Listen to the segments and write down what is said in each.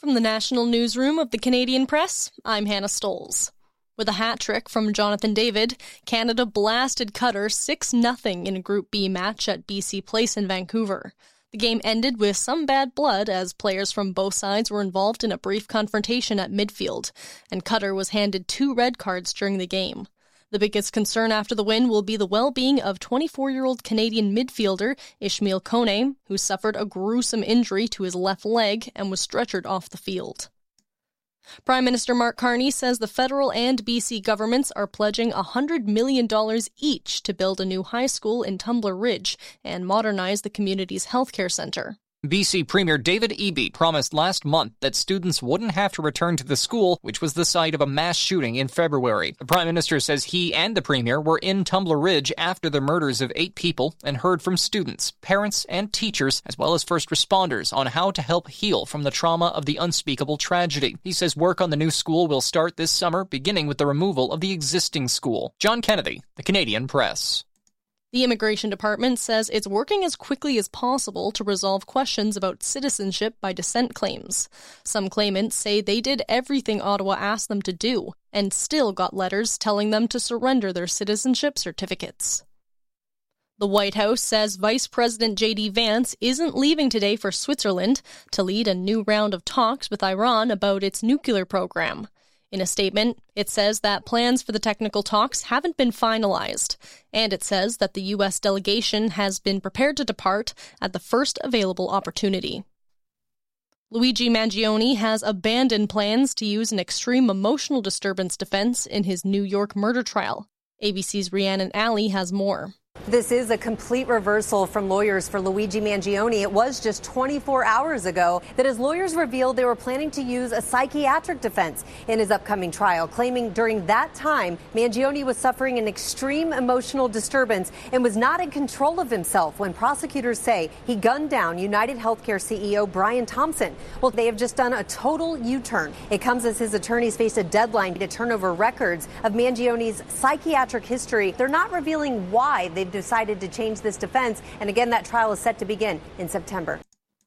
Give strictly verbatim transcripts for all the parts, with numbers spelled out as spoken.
From the national newsroom of the Canadian Press, I'm Hannah Stolz. With a hat trick from Jonathan David, Canada blasted Qatar six nothing in a Group B match at B C Place in Vancouver. The game ended with some bad blood as players from both sides were involved in a brief confrontation at midfield, and Qatar was handed two red cards during the game. The biggest concern after the win will be the well-being of twenty-four-year-old Canadian midfielder Ishmael Kone, who suffered a gruesome injury to his left leg and was stretchered off the field. Prime Minister Mark Carney says the federal and B C governments are pledging one hundred million dollars each to build a new high school in Tumbler Ridge and modernize the community's healthcare centre. B C Premier David Eby promised last month that students wouldn't have to return to the school, which was the site of a mass shooting in February. The Prime Minister says he and the Premier were in Tumbler Ridge after the murders of eight people and heard from students, parents, and teachers, as well as first responders, on how to help heal from the trauma of the unspeakable tragedy. He says work on the new school will start this summer, beginning with the removal of the existing school. John Kennedy, The Canadian Press. The Immigration Department says it's working as quickly as possible to resolve questions about citizenship by descent claims. Some claimants say they did everything Ottawa asked them to do, and still got letters telling them to surrender their citizenship certificates. The White House says Vice President J D Vance isn't leaving today for Switzerland to lead a new round of talks with Iran about its nuclear program. In a statement, it says that plans for the technical talks haven't been finalized, and it says that the U S delegation has been prepared to depart at the first available opportunity. Luigi Mangione has abandoned plans to use an extreme emotional disturbance defense in his New York murder trial. A B C's Rhiannon Alley has more. This is a complete reversal from lawyers for Luigi Mangione. It was just twenty-four hours ago that his lawyers revealed they were planning to use a psychiatric defense in his upcoming trial, claiming during that time Mangione was suffering an extreme emotional disturbance and was not in control of himself when prosecutors say he gunned down United Healthcare C E O Brian Thompson. Well, they have just done a total U-turn. It comes as his attorneys face a deadline to turn over records of Mangione's psychiatric history. They're not revealing why they've decided to change this defense, and again, that trial is set to begin in September.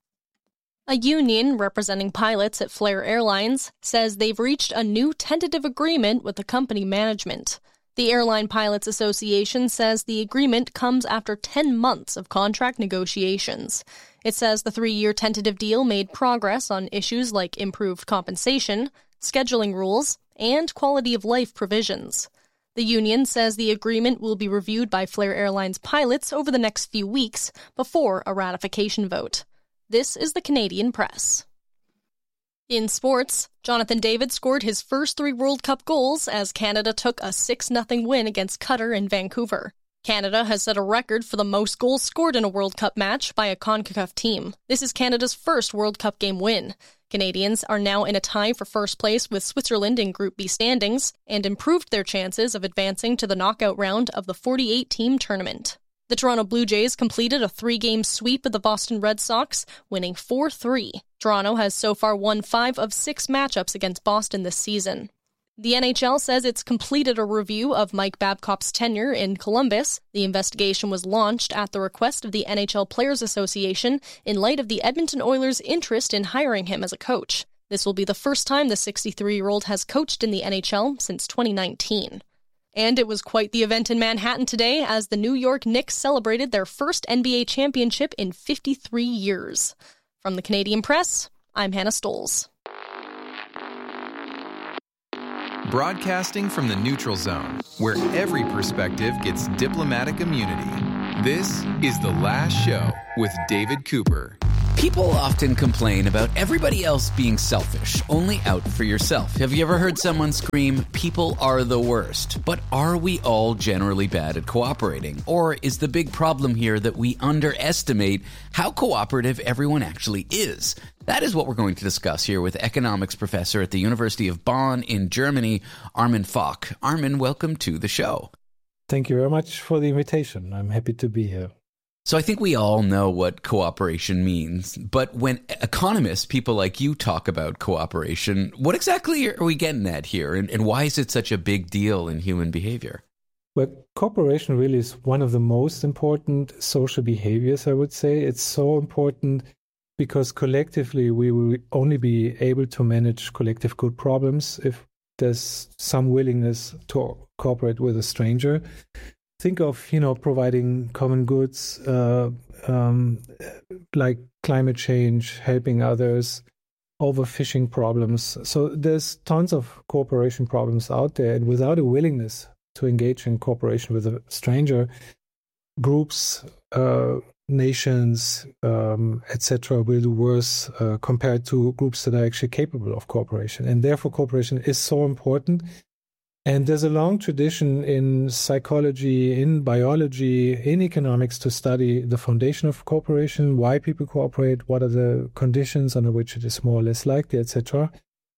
A union representing pilots at Flair Airlines says they've reached a new tentative agreement with the company management. The Airline Pilots Association says the agreement comes after ten months of contract negotiations. It says the three-year tentative deal made progress on issues like improved compensation, scheduling rules, and quality of life provisions. The union says the agreement will be reviewed by Flair Airlines pilots over the next few weeks before a ratification vote. This is the Canadian Press. In sports, Jonathan David scored his first three World Cup goals as Canada took a six nothing win against Qatar in Vancouver. Canada has set a record for the most goals scored in a World Cup match by a CONCACAF team. This is Canada's first World Cup game win. Canadians are now in a tie for first place with Switzerland in Group B standings and improved their chances of advancing to the knockout round of the forty-eight team tournament. The Toronto Blue Jays completed a three-game sweep of the Boston Red Sox, winning four three. Toronto has so far won five of six matchups against Boston this season. The N H L says it's completed a review of Mike Babcock's tenure in Columbus. The investigation was launched at the request of the N H L Players Association in light of the Edmonton Oilers' interest in hiring him as a coach. This will be the first time the sixty-three-year-old has coached in the N H L since twenty nineteen. And it was quite the event in Manhattan today as the New York Knicks celebrated their first N B A championship in fifty-three years. From the Canadian Press, I'm Hannah Stolz. Broadcasting from the neutral zone, where every perspective gets diplomatic immunity. This is The Last Show with David Cooper. People often complain about everybody else being selfish, only out for yourself. Have you ever heard someone scream, "People are the worst"? But are we all generally bad at cooperating? Or is the big problem here that we underestimate how cooperative everyone actually is? That is what we're going to discuss here with economics professor at the University of Bonn in Germany, Armin Falk. Armin, welcome to the show. Thank you very much for the invitation. I'm happy to be here. So I think we all know what cooperation means, but when economists, people like you, talk about cooperation, what exactly are we getting at here, and, and why is it such a big deal in human behavior? Well, cooperation really is one of the most important social behaviors, I would say. It's so important because collectively we will only be able to manage collective good problems if there's some willingness to cooperate with a stranger. Think of, you know, providing common goods uh, um, like climate change, helping others, overfishing problems. So there's tons of cooperation problems out there, and without a willingness to engage in cooperation with a stranger, groups, uh, nations, um, et cetera, will do worse uh, compared to groups that are actually capable of cooperation. And therefore, cooperation is so important. And there's a long tradition in psychology, in biology, in economics to study the foundation of cooperation, why people cooperate, what are the conditions under which it is more or less likely, et cetera.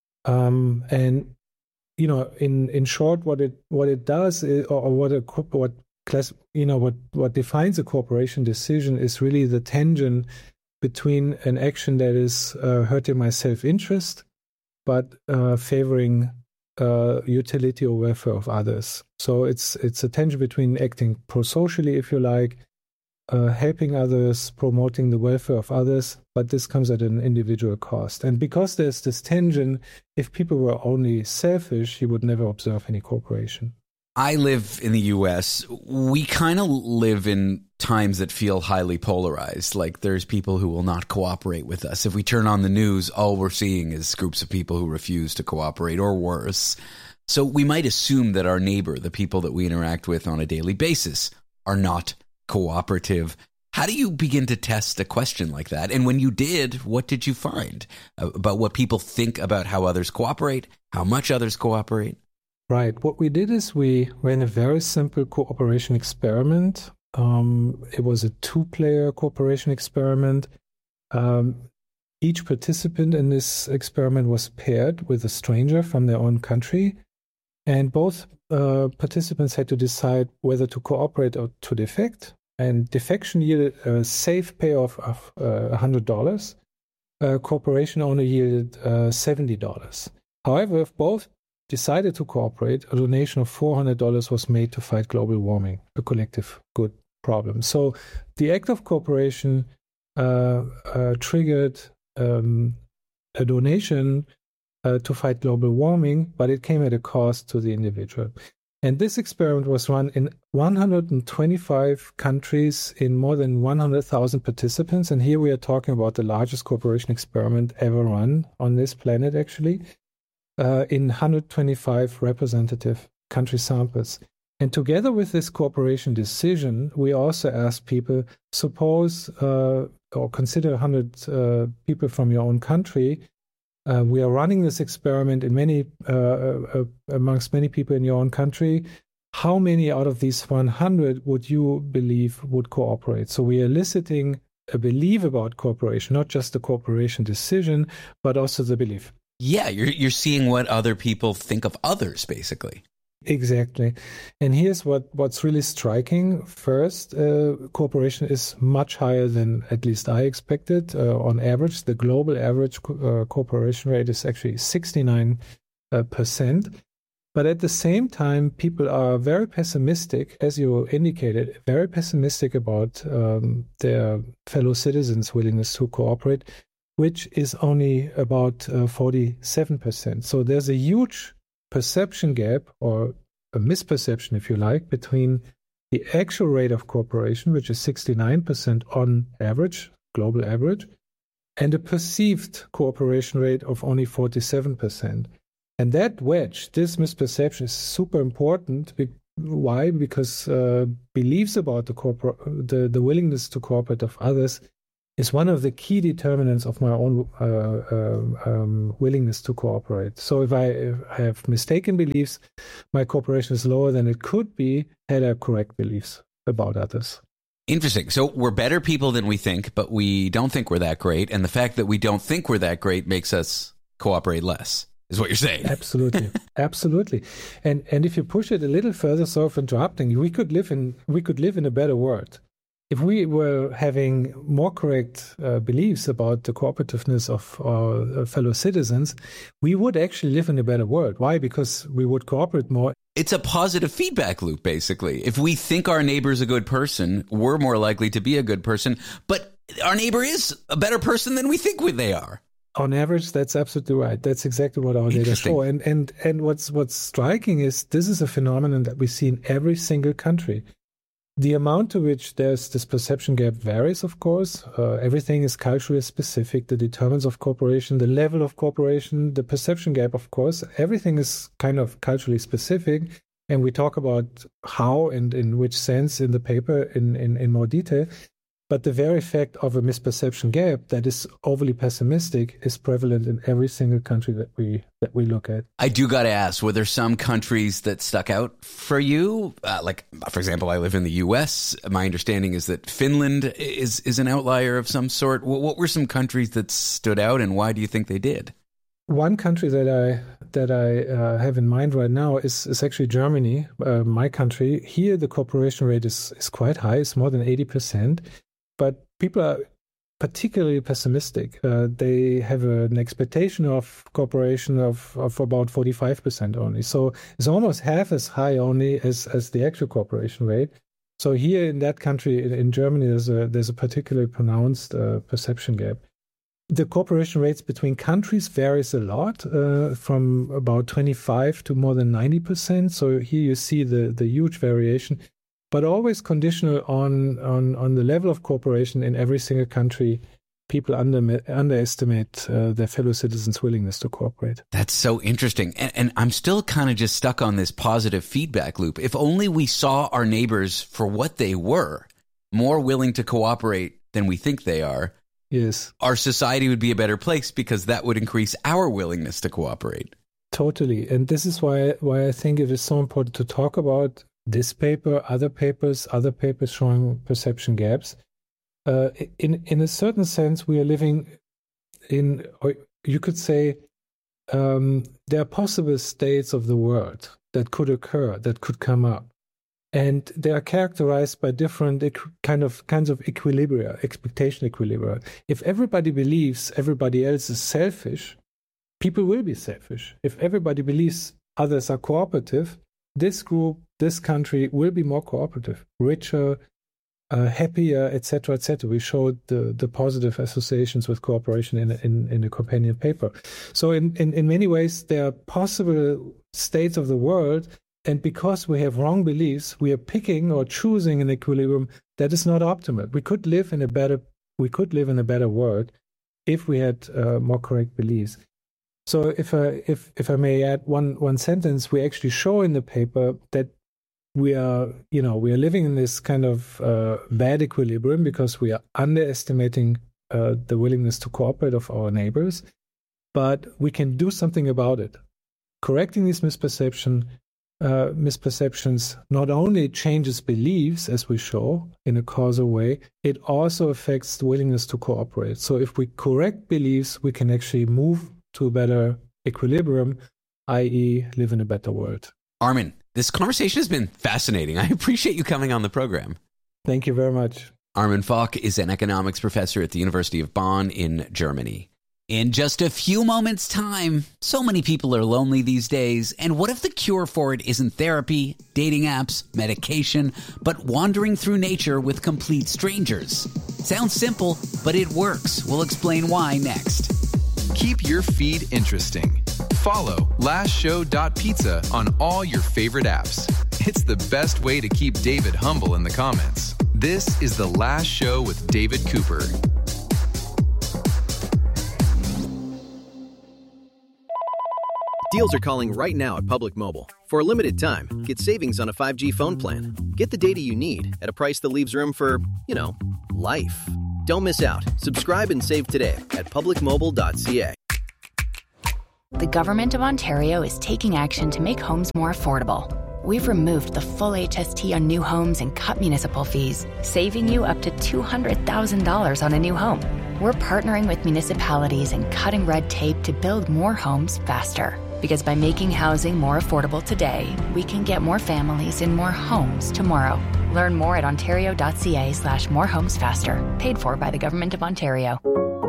Um, and you know, in, in short, what it what it does, is, or, or what a what class, you know, what what defines a cooperation decision is really the tension between an action that is uh, hurting my self-interest, but uh, favoring Uh, utility or welfare of others. So it's it's a tension between acting pro-socially, if you like, uh, helping others, promoting the welfare of others, but this comes at an individual cost. And because there's this tension, if people were only selfish, you would never observe any cooperation. I live in the U S. We kind of live in times that feel highly polarized. Like there's people who will not cooperate with us. If we turn on the news, all we're seeing is groups of people who refuse to cooperate or worse. So we might assume that our neighbor, the people that we interact with on a daily basis, are not cooperative. How do you begin to test a question like that? And when you did, what did you find about what people think about how others cooperate, how much others cooperate? Right. What we did is we ran a very simple cooperation experiment. Um, it was a two-player cooperation experiment. Um, each participant in this experiment was paired with a stranger from their own country, and both uh, participants had to decide whether to cooperate or to defect. And defection yielded a safe payoff of uh, one hundred dollars. Uh, cooperation only yielded uh, seventy dollars. However, if both decided to cooperate, a donation of four hundred dollars was made to fight global warming, a collective good problem. So the act of cooperation uh, uh, triggered um, a donation uh, to fight global warming, but it came at a cost to the individual. And this experiment was run in one hundred twenty-five countries in more than one hundred thousand participants. And here we are talking about the largest cooperation experiment ever run on this planet, actually. Uh, in one hundred twenty-five representative country samples. And together with this cooperation decision, we also asked people, suppose uh, or consider one hundred uh, people from your own country. Uh, we are running this experiment in many uh, uh, amongst many people in your own country. How many out of these one hundred would you believe would cooperate? So we are eliciting a belief about cooperation, not just the cooperation decision, but also the belief. Yeah, you're you're seeing what other people think of others, basically. Exactly. And here's what, what's really striking. First, uh, cooperation is much higher than at least I expected. Uh, on average, the global average co- uh, cooperation rate is actually sixty-nine percent. Uh, but at the same time, people are very pessimistic, as you indicated, very pessimistic about um, their fellow citizens' willingness to cooperate, which is only about uh, forty-seven percent. So there's a huge perception gap, or a misperception, if you like, between the actual rate of cooperation, which is sixty-nine percent on average, global average, and a perceived cooperation rate of only forty-seven percent. And that wedge, this misperception, is super important. Why? Because uh, beliefs about the, corpor- the the willingness to cooperate of others is one of the key determinants of my own uh, uh, um, willingness to cooperate. So if I, if I have mistaken beliefs, my cooperation is lower than it could be had I correct beliefs about others. Interesting. So we're better people than we think, but we don't think we're that great. And the fact that we don't think we're that great makes us cooperate less, is what you're saying. Absolutely. Absolutely. And and if you push it a little further, sorry for interrupting, we could live in we could live in a better world. If we were having more correct uh, beliefs about the cooperativeness of our fellow citizens, we would actually live in a better world. Why? Because we would cooperate more. It's a positive feedback loop, basically. If we think our neighbor's a good person, we're more likely to be a good person. But our neighbor is a better person than we think they are. On average, that's absolutely right. That's exactly what our data show. And and and what's what's striking is this is a phenomenon that we see in every single country. The amount to which there's this perception gap varies, of course. Uh, everything is culturally specific. The determinants of cooperation, the level of cooperation, the perception gap, of course. Everything is kind of culturally specific. And we talk about how and in which sense in the paper in, in, in more detail. But the very fact of a misperception gap that is overly pessimistic is prevalent in every single country that we that we look at. I do got to ask, were there some countries that stuck out for you? Uh, like, for example, I live in the U S. My understanding is that Finland is, is an outlier of some sort. What, what were some countries that stood out, and why do you think they did? One country that I that I uh, have in mind right now is, is actually Germany, uh, my country. Here, the cooperation rate is, is quite high. It's more than eighty percent. But people are particularly pessimistic. Uh, they have a, an expectation of cooperation of, of about forty-five percent only. So it's almost half as high only as, as the actual cooperation rate. So here in that country, in, in Germany, there's a, there's a particularly pronounced uh, perception gap. The cooperation rates between countries varies a lot, uh, from about twenty-five to more than ninety percent. So here you see the, the huge variation, but always conditional on, on, on the level of cooperation in every single country. People under, underestimate uh, their fellow citizens' willingness to cooperate. That's so interesting. And, and I'm still kind of just stuck on this positive feedback loop. If only we saw our neighbors for what they were, more willing to cooperate than we think they are, yes, our society would be a better place because that would increase our willingness to cooperate. Totally. And this is why why I think it is so important to talk about this paper, other papers, other papers showing perception gaps. Uh, in in a certain sense, we are living in, or you could say, um, there are possible states of the world that could occur, that could come up. And they are characterized by different kind of kinds of equilibria, expectation equilibria. If everybody believes everybody else is selfish, people will be selfish. If everybody believes others are cooperative, this group, this country will be more cooperative, richer, uh, happier, et cetera, et cetera. We showed the, the positive associations with cooperation in in, in a companion paper. So in, in, in many ways, there are possible states of the world. And because we have wrong beliefs, we are picking or choosing an equilibrium that is not optimal. We could live in a better, we could live in a better world if we had uh, more correct beliefs. So, if I if if I may add one one sentence, we actually show in the paper that we are, you know, we are living in this kind of uh, bad equilibrium because we are underestimating uh, the willingness to cooperate of our neighbors, but we can do something about it. Correcting this misperception. Uh, misperceptions not only changes beliefs, as we show, in a causal way, it also affects the willingness to cooperate. So if we correct beliefs, we can actually move to a better equilibrium, that is live in a better world. Armin, this conversation has been fascinating. I appreciate you coming on the program. Thank you very much. Armin Falk is an economics professor at the University of Bonn in Germany. In just a few moments' time, so many people are lonely these days, and what if the cure for it isn't therapy, dating apps, medication, but wandering through nature with complete strangers? Sounds simple, but it works. We'll explain why next. Keep your feed interesting. Follow last show dot pizza on all your favorite apps. It's the best way to keep David humble in the comments. This is The Last Show with David Cooper. Deals are calling right now at Public Mobile. For a limited time, get savings on a five G phone plan. Get the data you need at a price that leaves room for, you know, life. Don't miss out. Subscribe and save today at public mobile dot c a. The Government of Ontario is taking action to make homes more affordable. We've removed the full H S T on new homes and cut municipal fees, saving you up to two hundred thousand dollars on a new home. We're partnering with municipalities and cutting red tape to build more homes faster. Because by making housing more affordable today, we can get more families in more homes tomorrow. Learn more at ontario dot c a slash more homes faster. Paid for by the Government of Ontario.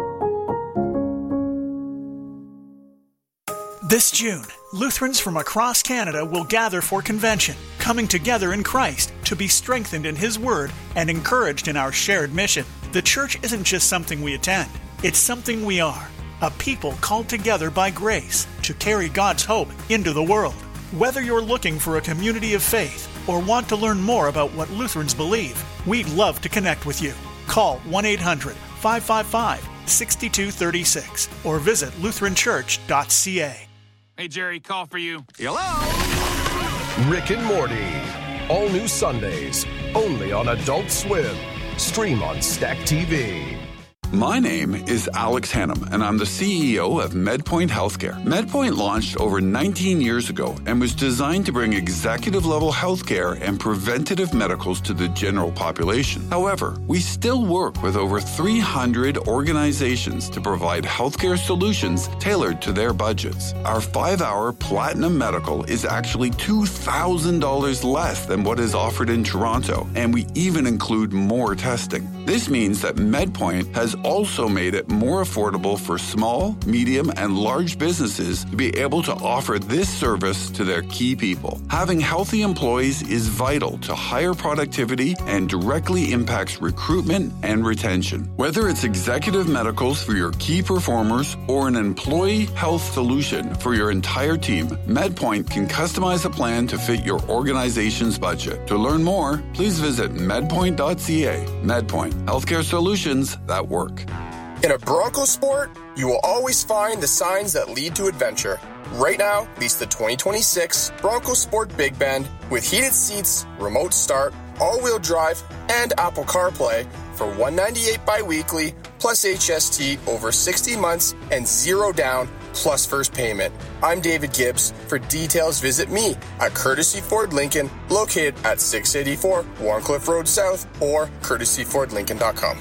This June, Lutherans from across Canada will gather for convention, coming together in Christ to be strengthened in His Word and encouraged in our shared mission. The church isn't just something we attend, it's something we are. A people called together by grace to carry God's hope into the world. Whether you're looking for a community of faith or want to learn more about what Lutherans believe, we'd love to connect with you. Call one eight hundred, five five five, six two three six or visit lutheran church dot c a. Hey, Jerry, call for you. Hello? Rick and Morty. All new Sundays, only on Adult Swim. Stream on Stack T V. My name is Alex Hannum, and I'm the C E O of MedPoint Healthcare. MedPoint launched over nineteen years ago and was designed to bring executive-level healthcare and preventative medicals to the general population. However, we still work with over three hundred organizations to provide healthcare solutions tailored to their budgets. Our five-hour Platinum Medical is actually two thousand dollars less than what is offered in Toronto, and we even include more testing. This means that MedPoint has also made it more affordable for small, medium, and large businesses to be able to offer this service to their key people. Having healthy employees is vital to higher productivity and directly impacts recruitment and retention. Whether it's executive medicals for your key performers or an employee health solution for your entire team, MedPoint can customize a plan to fit your organization's budget. To learn more, please visit medpoint dot c a. MedPoint, healthcare solutions that work. In a Bronco sport, you will always find the signs that lead to adventure. Right now, lease the twenty twenty-six Bronco Sport Big Bend with heated seats, remote start, all-wheel drive, and Apple CarPlay for one hundred ninety-eight dollars bi-weekly plus H S T over sixty months and zero down plus first payment. I'm David Gibbs. For details, visit me at Courtesy Ford Lincoln, located at six eighty-four Warncliffe Road South or courtesy ford lincoln dot com.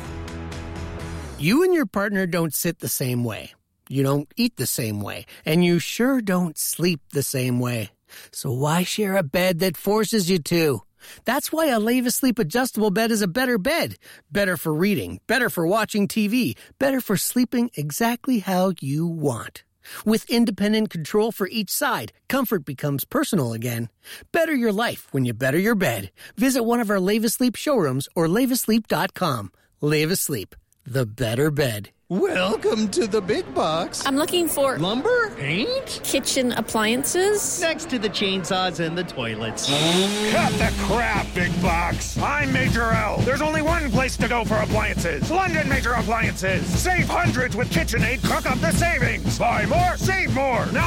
You and your partner don't sit the same way. You don't eat the same way. And you sure don't sleep the same way. So why share a bed that forces you to? That's why a Leva Sleep adjustable bed is a better bed. Better for reading, better for watching T V, better for sleeping exactly how you want. With independent control for each side, comfort becomes personal again. Better your life when you better your bed. Visit one of our Leva Sleep showrooms or leva sleep dot com. Leva Sleep, the better bed. Welcome to the big box. I'm looking for lumber, paint, kitchen appliances. Next to the chainsaws and the toilets. Cut the crap, big box. I'm Major L. There's only one place to go for appliances. London Major Appliances. Save hundreds with KitchenAid. Cook up the savings. Buy more, save more. Now